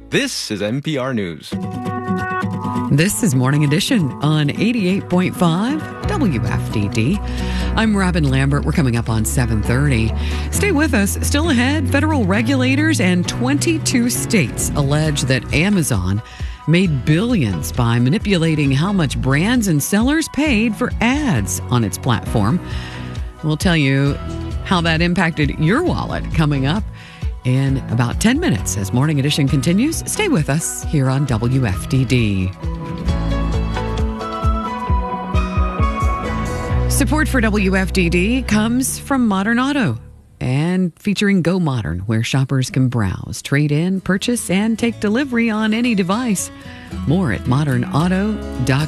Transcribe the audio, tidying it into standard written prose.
This is NPR News. This is Morning Edition on 88.5 WFDD. I'm Robin Lambert. We're coming up on 7:30. Stay with us. Still ahead, federal regulators and 22 states allege that Amazon made billions by manipulating how much brands and sellers paid for ads on its platform. We'll tell you how that impacted your wallet coming up in about 10 minutes as Morning Edition continues. Stay with us here on WFDD. Support for WFDD comes from Modern Auto and featuring Go Modern, where shoppers can browse, trade in, purchase, and take delivery on any device. More at modernauto.com.